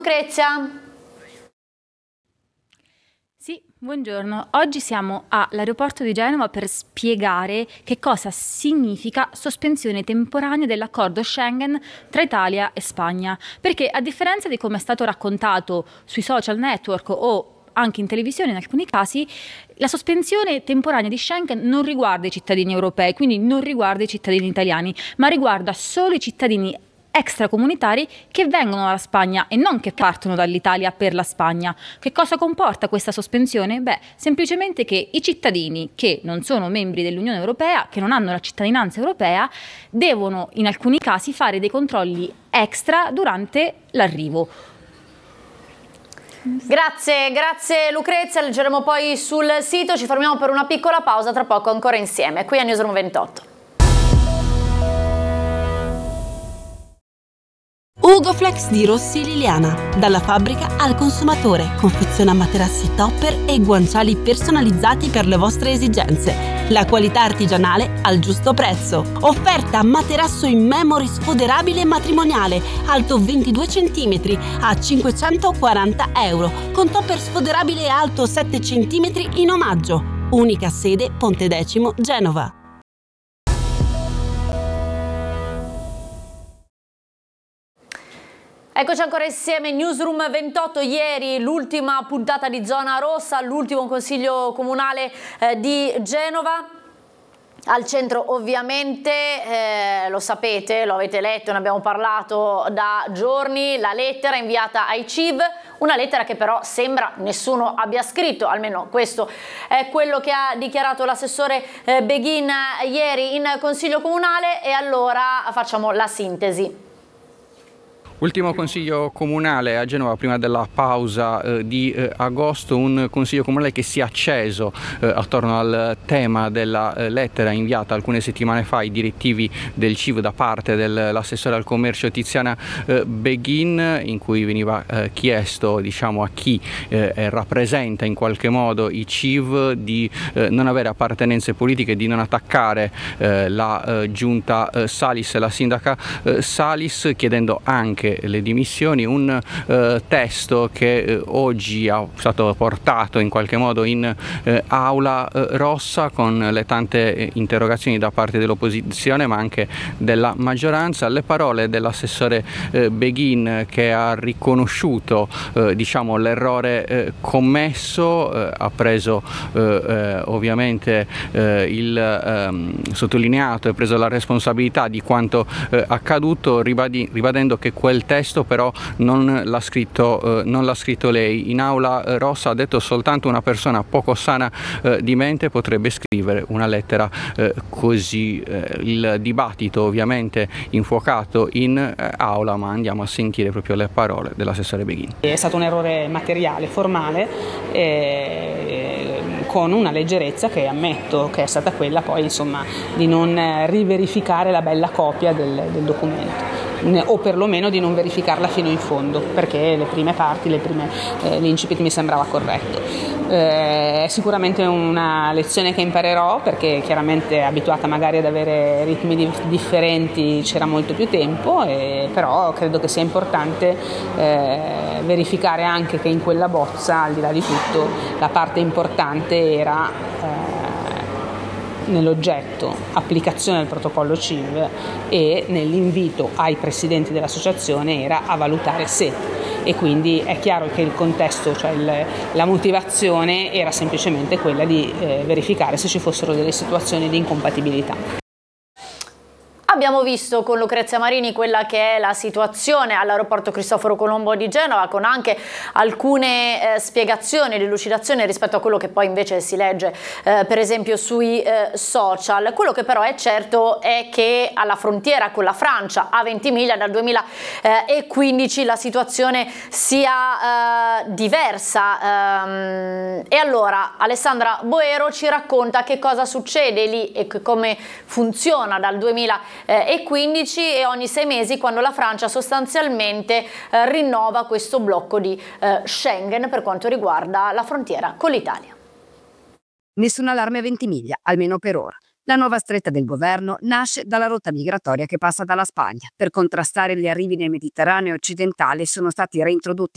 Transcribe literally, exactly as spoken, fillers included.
Lucrezia. Sì, buongiorno. Oggi siamo all'aeroporto di Genova per spiegare che cosa significa sospensione temporanea dell'accordo Schengen tra Italia e Spagna. Perché a differenza di come è stato raccontato sui social network o anche in televisione in alcuni casi, la sospensione temporanea di Schengen non riguarda i cittadini europei, quindi non riguarda i cittadini italiani, ma riguarda solo i cittadini extracomunitari che vengono dalla Spagna e non che partono dall'Italia per la Spagna. Che cosa comporta questa sospensione? Beh, semplicemente che i cittadini che non sono membri dell'Unione Europea, che non hanno la cittadinanza europea, devono in alcuni casi fare dei controlli extra durante l'arrivo. Grazie, grazie Lucrezia, leggeremo poi sul sito, ci fermiamo per una piccola pausa, tra poco ancora insieme, qui a Newsroom ventotto. Ugoflex di Rossi Liliana, dalla fabbrica al consumatore, confeziona materassi topper e guanciali personalizzati per le vostre esigenze. La qualità artigianale al giusto prezzo. Offerta materasso in memory sfoderabile matrimoniale, alto ventidue centimetri a cinquecentoquaranta euro, con topper sfoderabile alto sette centimetri in omaggio. Unica sede Pontedecimo, Genova. Eccoci ancora insieme, Newsroom ventotto, ieri l'ultima puntata di Zona Rossa, l'ultimo consiglio comunale eh, di Genova. Al centro ovviamente, eh, lo sapete, lo avete letto, ne abbiamo parlato da giorni, la lettera inviata ai C I V, una lettera che però sembra nessuno abbia scritto, almeno questo è quello che ha dichiarato l'assessore eh, Beghin ieri in consiglio comunale, e allora facciamo la sintesi. Ultimo consiglio comunale a Genova prima della pausa eh, di eh, agosto, un consiglio comunale che si è acceso eh, attorno al tema della eh, lettera inviata alcune settimane fa ai direttivi del C I V da parte dell'assessore al commercio Tiziana eh, Beghin, in cui veniva eh, chiesto, diciamo, a chi eh, rappresenta in qualche modo i C I V di eh, non avere appartenenze politiche, di non attaccare eh, la eh, giunta eh, Salis e la sindaca eh, Salis, chiedendo anche le dimissioni. Un eh, testo che eh, oggi è stato portato in qualche modo in eh, aula eh, rossa, con le tante eh, interrogazioni da parte dell'opposizione ma anche della maggioranza. Le parole dell'assessore eh, Beghin, che ha riconosciuto eh, diciamo l'errore eh, commesso, eh, ha preso eh, eh, ovviamente eh, il ehm, sottolineato e preso la responsabilità di quanto eh, accaduto, ribadi, ribadendo che quel testo però non l'ha scritto, eh, non l'ha scritto lei. In aula eh, rossa ha detto: soltanto una persona poco sana eh, di mente potrebbe scrivere una lettera eh, così. Eh, il dibattito ovviamente infuocato in eh, aula, ma andiamo a sentire proprio le parole dell'assessore Beghin. È stato un errore materiale, formale, eh, con una leggerezza che ammetto che è stata quella poi, insomma, di non riverificare la bella copia del, del documento, o perlomeno di non verificarla fino in fondo, perché le prime parti, le prime, eh, l'incipit mi sembrava corretto. Eh, è sicuramente una lezione che imparerò, perché chiaramente abituata magari ad avere ritmi di, differenti c'era molto più tempo, e, però credo che sia importante eh, verificare anche che in quella bozza, al di là di tutto, la parte importante era eh, nell'oggetto applicazione del protocollo C I V, e nell'invito ai presidenti dell'associazione era a valutare se, e quindi è chiaro che il contesto, cioè il, la motivazione era semplicemente quella di eh, verificare se ci fossero delle situazioni di incompatibilità. Abbiamo visto con Lucrezia Marini quella che è la situazione all'aeroporto Cristoforo Colombo di Genova, con anche alcune eh, spiegazioni, delucidazioni rispetto a quello che poi invece si legge eh, per esempio sui eh, social. Quello che però è certo è che alla frontiera con la Francia a Ventimiglia dal duemilaquindici la situazione sia eh, diversa, ehm, e allora Alessandra Boero ci racconta che cosa succede lì e come funziona dal duemilaquindici e quindici e ogni sei mesi, quando la Francia sostanzialmente eh, rinnova questo blocco di eh, Schengen per quanto riguarda la frontiera con l'Italia. Nessun allarme a Ventimiglia, almeno per ora. La nuova stretta del governo nasce dalla rotta migratoria che passa dalla Spagna. Per contrastare gli arrivi nel Mediterraneo occidentale sono stati reintrodotti